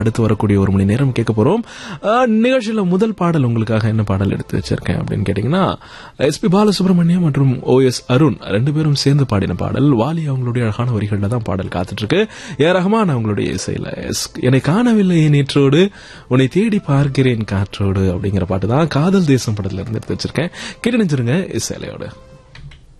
அடுத்து வரக்கூடிய ஒரு மணி நேரம் கேட்க போறோம். நிகழ்ச்சியில முதல் பாடல் உங்களுக்காக என்ன பாடல் எடுத்து வச்சிருக்கேன் அப்படின்னு கேட்டீங்கன்னா, எஸ்பி பாலசுப்ரமணியம் மற்றும் OS அருண் ரெண்டு பேரும் சேர்ந்து பாடின பாடல். வாலி அவங்களுடைய அழகான வரிகள்ல தான் பாடல் காத்துட்டு இருக்கு. ரஹ்மான் அவங்களுடைய இசையில என்னை காணவில்லை நேற்றோடு உன்னை தேடி பார்க்கிறேன் காற்றோடு அப்படிங்கிற பாட்டு தான் காதல் தேசம் படத்துல இருந்து எடுத்து வச்சிருக்கேன். கேட்டு நினைச்சிருங்க இசையிலையோட.